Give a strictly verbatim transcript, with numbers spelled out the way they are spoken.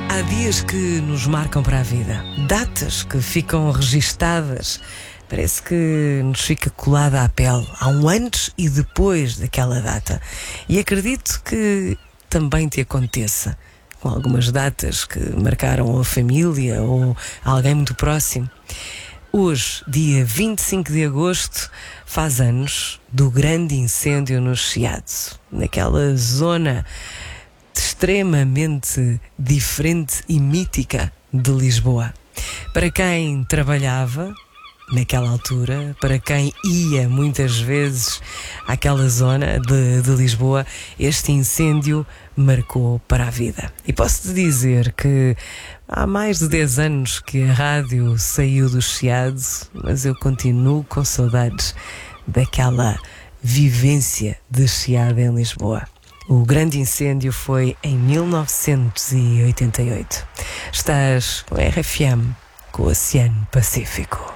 Há dias que nos marcam para a vida, datas que ficam registadas. Parece que nos fica colada à pele. Há um antes e depois daquela data. E acredito que também te aconteça com algumas datas que marcaram a família ou alguém muito próximo. Hoje, dia vinte e cinco de agosto, faz anos do grande incêndio no Chiado, naquela zona extremamente diferente e mítica de Lisboa. Para quem trabalhava naquela altura, para quem ia muitas vezes àquela zona de, de Lisboa, este incêndio marcou para a vida. E posso-te dizer que há mais de dez anos que a rádio saiu do Chiado, mas eu continuo com saudades daquela vivência de Chiado em Lisboa. O grande incêndio foi em mil novecentos e oitenta e oito. Estás com a R F M, com o Oceano Pacífico.